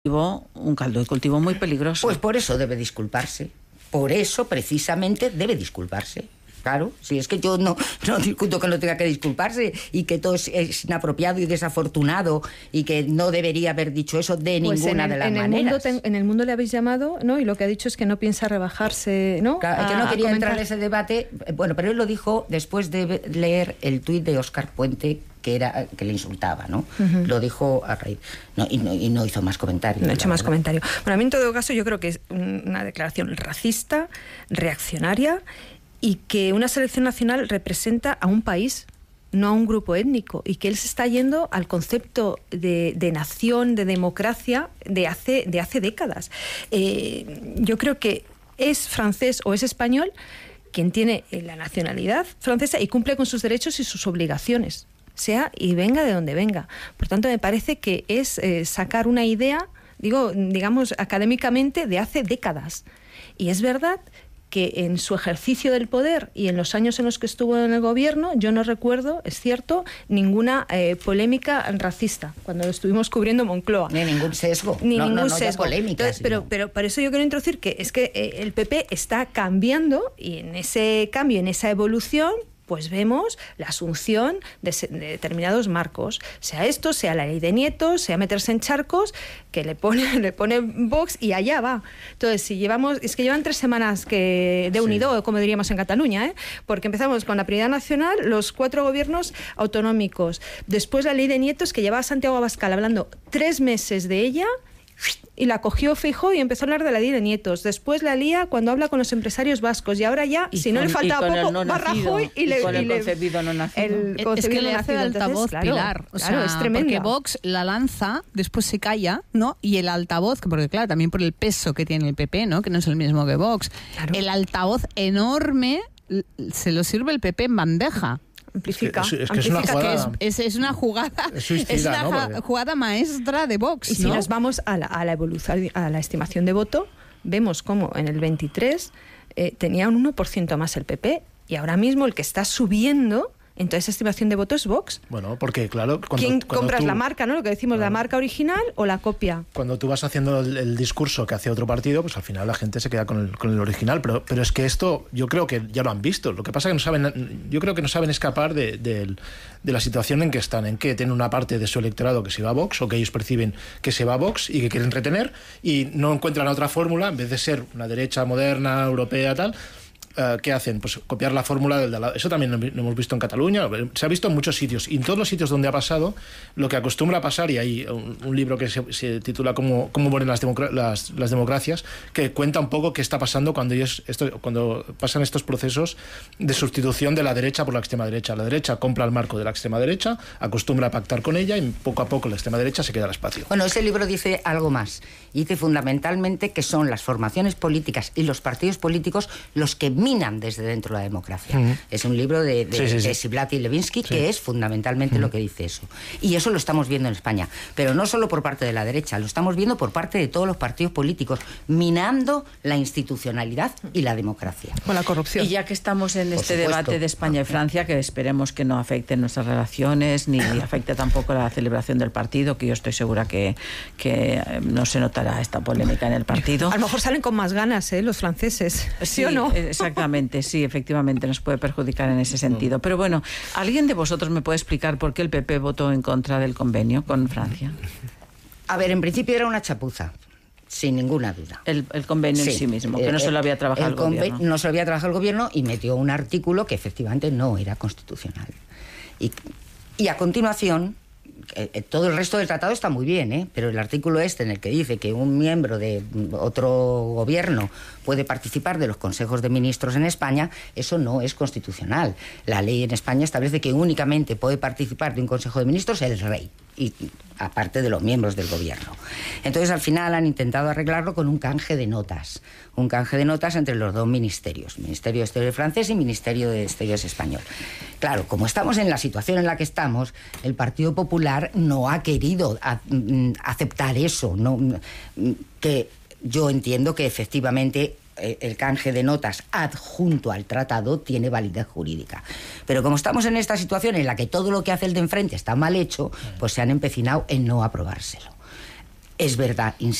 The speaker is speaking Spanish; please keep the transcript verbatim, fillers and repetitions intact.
un caldo de cultivo muy peligroso. Pues por eso debe disculparse. Por eso, precisamente, debe disculparse. Claro, si es que yo no, no discuto que no tenga que disculparse y que todo es, es inapropiado y desafortunado y que no debería haber dicho eso de pues ninguna el, de las en maneras. El mundo ten, en el mundo le habéis llamado, ¿no? Y lo que ha dicho es que no piensa rebajarse, ¿no? Claro, a, que no quería entrar en comentar. ese debate. Bueno, pero él lo dijo después de leer el tuit de Óscar Puente, que era que le insultaba, ¿no? Uh-huh. Lo dijo a raíz. No, y, no, y no hizo más comentarios. No ha hecho más comentarios. Bueno, a mí en todo caso yo creo que es una declaración racista, reaccionaria, y que una selección nacional representa a un país, no a un grupo étnico, y que él se está yendo al concepto de, de nación, de democracia, de hace, de hace décadas. Eh, yo creo que es francés o es español quien tiene la nacionalidad francesa y cumple con sus derechos y sus obligaciones, sea y venga de donde venga. Por tanto, me parece que es eh, sacar una idea, digo, digamos, académicamente de hace décadas. Y es verdad que en su ejercicio del poder y en los años en los que estuvo en el gobierno, yo no recuerdo, es cierto, ninguna eh, polémica racista, cuando lo estuvimos cubriendo Moncloa. Ni ningún sesgo. Ni no, ningún no, no, sesgo. Polémica, Entonces, pero, pero por eso yo quiero introducir que es que eh, el P P está cambiando, y en ese cambio, en esa evolución, pues vemos la asunción de, de determinados marcos, sea esto, sea la ley de nietos, sea meterse en charcos, que le pone, le pone Vox y allá va. Entonces, si llevamos, es que llevan tres semanas que de unido, sí, como diríamos en Cataluña, ¿eh? Porque empezamos con la prioridad nacional, los cuatro gobiernos autonómicos, después la ley de nietos, que llevaba Santiago Abascal hablando tres meses de ella, y la cogió Feijóo y empezó a hablar de la ley de nietos. Después la lía cuando habla con los empresarios vascos, y ahora ya, y si con, no le faltaba poco, no va Rajoy y, y le... con el y le, concebido no nacido. El es que le hace de altavoz, claro, Pilar. O claro, sea, es tremendo. Porque Vox la lanza, después se calla, ¿no? Y el altavoz, porque claro, también por el peso que tiene el P P, ¿no? Que no es el mismo que Vox. Claro. El altavoz enorme se lo sirve el P P en bandeja. Amplifica. Es, es amplifica, que es una jugada, que es, es, es una jugada, es, suicida, es una ¿no? Porque... jugada maestra de Vox. Y si ¿no? nos vamos a la, a la evolución, a la estimación de voto, vemos cómo en el veintitrés eh, tenía un uno por ciento más el P P, y ahora mismo el que está subiendo en toda esa estimación de voto es Vox. Bueno, porque claro... Cuando, ¿Quién cuando compras tú, la marca, no? Lo que decimos, claro, la marca original o la copia. Cuando tú vas haciendo el, el discurso que hace otro partido, pues al final la gente se queda con el, con el original. Pero, pero es que esto, yo creo que ya lo han visto. Lo que pasa es que no saben, yo creo que no saben escapar de, de, de la situación en que están, en que tienen una parte de su electorado que se va a Vox, o que ellos perciben que se va a Vox y que quieren retener, y no encuentran otra fórmula, en vez de ser una derecha moderna, europea, tal... Uh, ¿qué hacen? Pues copiar la fórmula del de al lado. Eso también lo hemos visto en Cataluña, se ha visto en muchos sitios, y en todos los sitios donde ha pasado, lo que acostumbra a pasar, y hay un, un libro que se, se titula Cómo, cómo mueren las, democra- las, las democracias, que cuenta un poco qué está pasando cuando ellos esto, cuando pasan estos procesos de sustitución de la derecha por la extrema derecha. La derecha compra el marco de la extrema derecha, acostumbra a pactar con ella, y poco a poco la extrema derecha se queda al espacio. Bueno, ese libro dice algo más. Dice fundamentalmente que son las formaciones políticas y los partidos políticos los que minan desde dentro la democracia. Uh-huh. Es un libro de, de, sí, sí, sí. de Siblat y Levinsky, sí, que es fundamentalmente uh-huh. lo que dice eso. Y eso lo estamos viendo en España. Pero no solo por parte de la derecha, lo estamos viendo por parte de todos los partidos políticos, minando la institucionalidad y la democracia. Con la corrupción. Y ya que estamos en este debate de España y Francia, que esperemos que no afecte nuestras relaciones, ni afecte tampoco la celebración del partido, que yo estoy segura que, que no se notará esta polémica en el partido. A lo mejor salen con más ganas, ¿eh? Los franceses. ¿Sí, ¿Sí o no? Exactamente. Sí, efectivamente, nos puede perjudicar en ese sentido. Pero bueno, ¿alguien de vosotros me puede explicar por qué el P P votó en contra del convenio con Francia? A ver, en principio era una chapuza, sin ninguna duda. El, el convenio sí. en sí mismo, que no se lo había trabajado el, el gobierno. No se lo había trabajado el gobierno, y metió un artículo que efectivamente no era constitucional. Y, y a continuación... Eh, todo el resto del tratado está muy bien, ¿eh? Pero el artículo este en el que dice que un miembro de otro gobierno puede participar de los consejos de ministros en España, eso no es constitucional. La ley en España establece que únicamente puede participar de un consejo de ministros el rey, y aparte de los miembros del gobierno. Entonces, al final han intentado arreglarlo con un canje de notas, un canje de notas entre los dos ministerios, Ministerio de Exteriores francés y Ministerio de Exteriores español. Claro, como estamos en la situación en la que estamos, el Partido Popular no ha querido a, m, aceptar eso, no, que yo entiendo que efectivamente el canje de notas adjunto al tratado tiene validez jurídica. Pero como estamos en esta situación en la que todo lo que hace el de enfrente está mal hecho, pues se han empecinado en no aprobárselo. Es verdad, insisto.